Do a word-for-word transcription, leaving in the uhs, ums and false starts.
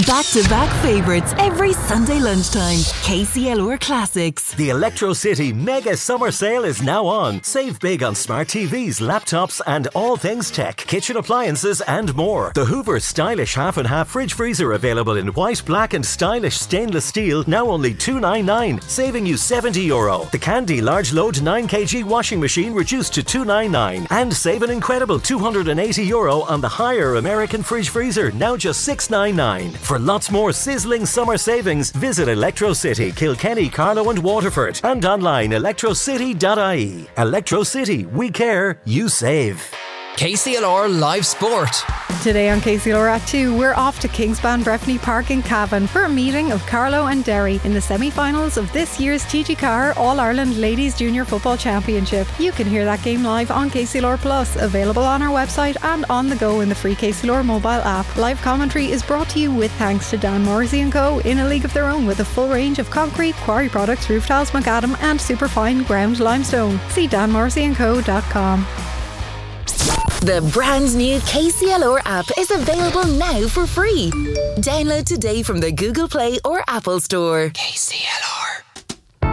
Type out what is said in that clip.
Back-to-back favourites every Sunday lunchtime. K C L R Classics. The Electro City Mega Summer Sale is now on. Save big on smart T Vs, laptops and all things tech, kitchen appliances and more. The Hoover Stylish half and half fridge freezer available in white, black and stylish stainless steel, now only two ninety-nine, saving you seventy euro. The Candy large load nine kilogram washing machine reduced to two ninety-nine, and save an incredible two hundred eighty euro on the higher American fridge freezer, now just six ninety-nine. For lots more sizzling summer savings, visit Electro City, Kilkenny, Carlow and Waterford, and online electro city dot I E. Electro City, we care, you save. K C L R Live Sport. Today on K C L R at two, we're off to Kingspan Breffni Park in Cavan for a meeting of Carlow and Derry in the semi-finals of this year's T G Carr All-Ireland Ladies Junior Football Championship. You can hear that game live on K C L R Plus, available on our website and on the go in the free K C L R mobile app. Live commentary is brought to you with thanks to Dan Morrissey and Co, in a league of their own with a full range of concrete, quarry products, roof tiles, macadam and superfine ground limestone. See dan morrissey and co dot com. The brand new K C L R app is available now for free. Download today from the Google Play or Apple Store. K C L R.